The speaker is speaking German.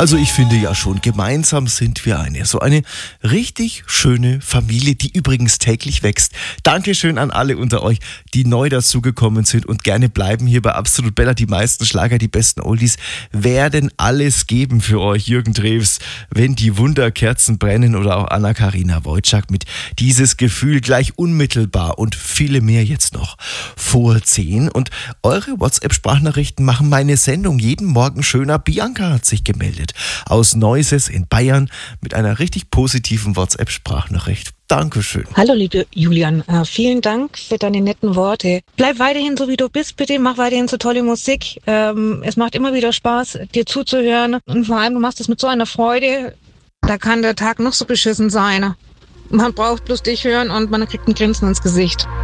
Also ich finde ja schon, gemeinsam sind wir so eine richtig schöne Familie, die übrigens täglich wächst. Dankeschön an alle unter euch, die neu dazugekommen sind und gerne bleiben hier bei Absolut Bella. Die meisten Schlager, die besten Oldies werden alles geben für euch. Jürgen Drews, Wenn die Wunderkerzen brennen oder auch Anna-Karina Wojcik mit Dieses Gefühl gleich unmittelbar und viele mehr jetzt noch vor 10. Und eure WhatsApp-Sprachnachrichten machen meine Sendung jeden Morgen schöner. Bianca hat sich gemeldet aus Neuses in Bayern mit einer richtig positiven WhatsApp-Sprachnachricht. Dankeschön. Hallo liebe Julian, vielen Dank für deine netten Worte. Bleib weiterhin so wie du bist, bitte, mach weiterhin so tolle Musik. Es macht immer wieder Spaß, dir zuzuhören und vor allem du machst es mit so einer Freude. Da kann der Tag noch so beschissen sein. Man braucht bloß dich hören und man kriegt ein Grinsen ins Gesicht.